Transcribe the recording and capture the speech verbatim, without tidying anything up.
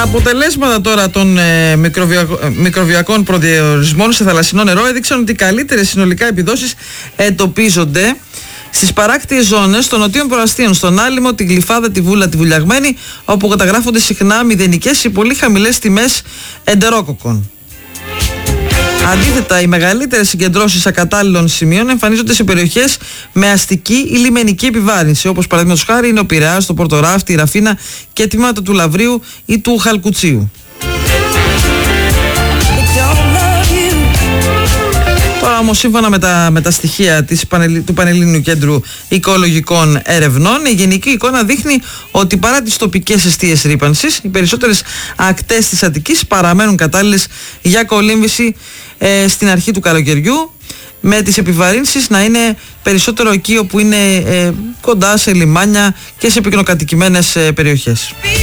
Αποτελέσματα τώρα των ε, μικροβιακ... μικροβιακών προδιορισμών σε θαλασσινό νερό έδειξαν ότι οι καλύτερες συνολικά επιδόσεις εντοπίζονται στις παράκτιες ζώνες των νοτίων προαστίων, στον Άλυμο, τη Γλυφάδα, τη Βούλα, τη Βουλιαγμένη, όπου καταγράφονται συχνά μηδενικές ή πολύ χαμηλές τιμές εντερόκοκων. Αντίθετα, οι μεγαλύτερες συγκεντρώσεις ακατάλληλων σημείων εμφανίζονται σε περιοχές με αστική ή λιμενική επιβάρυνση, όπως παραδείγματος χάρη είναι ο Πειραιάς, το Πορτοράφτη, η Ραφίνα και τμήματα του Λαβρίου ή του Χαλκουτσίου. Τώρα όμως, σύμφωνα με τα, με τα στοιχεία της, του Πανελλήνιου Κέντρου Οικολογικών Ερευνών, η γενική εικόνα δείχνει ότι παρά τις τοπικές εστίες ρύπανσης, οι περισσότερες ακτές της Αττικής παραμένουν κατάλληλες για κολύμβηση ε, στην αρχή του καλοκαιριού, με τις επιβαρύνσεις να είναι περισσότερο εκεί όπου είναι ε, κοντά σε λιμάνια και σε πυκνοκατοικημένες ε, περιοχές.